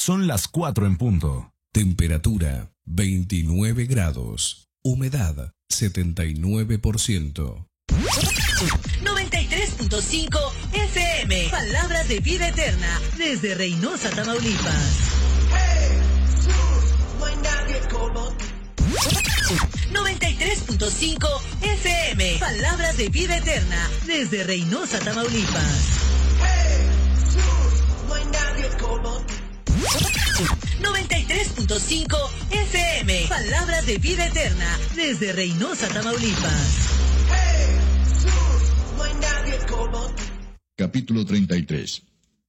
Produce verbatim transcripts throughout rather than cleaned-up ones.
Son las cuatro en punto. Temperatura veintinueve grados. Humedad setenta y nueve por ciento. noventa y tres punto cinco F M. Palabras de vida eterna. Desde Reynosa, Tamaulipas. noventa y tres punto cinco F M. Palabras de vida eterna. Desde Reynosa, Tamaulipas. noventa y tres punto cinco F M. Palabras de vida eterna. Desde Reynosa, Tamaulipas. Capítulo treinta y tres.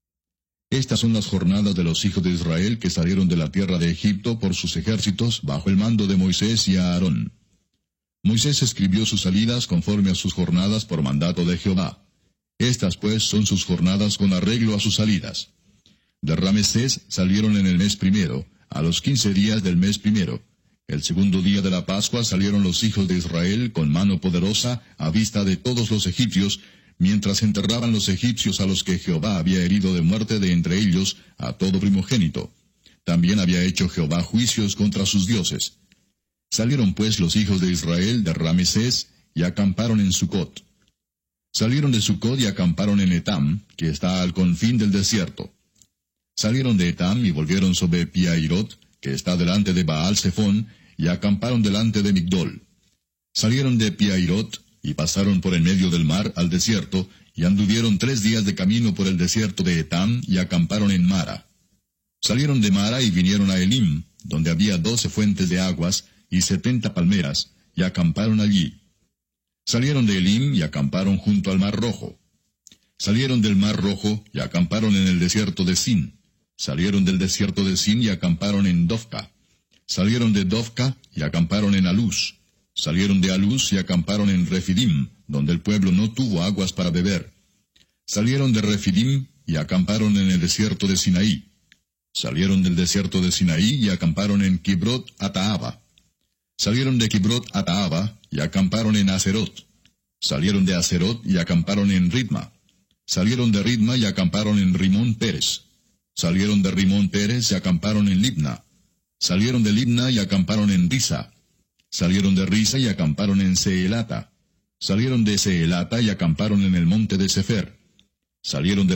Estas son las jornadas de los hijos de Israel que salieron de la tierra de Egipto por sus ejércitos bajo el mando de Moisés y Aarón. Moisés escribió sus salidas conforme a sus jornadas por mandato de Jehová. Estas pues son sus jornadas con arreglo a sus salidas. De Ramesés salieron en el mes primero, a los quince días del mes primero. El segundo día de la Pascua salieron los hijos de Israel con mano poderosa a vista de todos los egipcios, mientras enterraban los egipcios a los que Jehová había herido de muerte de entre ellos a todo primogénito. También había hecho Jehová juicios contra sus dioses. Salieron pues los hijos de Israel de Ramesés y acamparon en Sucot. Salieron de Sucot y acamparon en Etam, que está al confín del desierto. Salieron de Etam y volvieron sobre Piairot, que está delante de Baal-Zephón, y acamparon delante de Migdol. Salieron de Piairot y pasaron por en medio del mar al desierto, y anduvieron tres días de camino por el desierto de Etam, y acamparon en Mara. Salieron de Mara y vinieron a Elim, donde había doce fuentes de aguas y setenta palmeras, y acamparon allí. Salieron de Elim y acamparon junto al mar Rojo. Salieron del mar Rojo y acamparon en el desierto de Sin. Salieron del desierto de Sin y acamparon en Dofca. Salieron de Dofca y acamparon en Aluz. Salieron de Aluz y acamparon en Refidim, donde el pueblo no tuvo aguas para beber. Salieron de Refidim y acamparon en el desierto de Sinaí. Salieron del desierto de Sinaí y acamparon en Kibrot Ataaba. Salieron de Kibrot Ataaba y acamparon en Aserot. Salieron de Aserot y acamparon en Ritma. Salieron de Ritma y acamparon en Rimón Pérez. Salieron de Rimón Pérez y acamparon en Libna. Salieron de Libna y acamparon en Risa. Salieron de Risa y acamparon en Seelata. Salieron de Seelata y acamparon en el monte de Sefer. Salieron de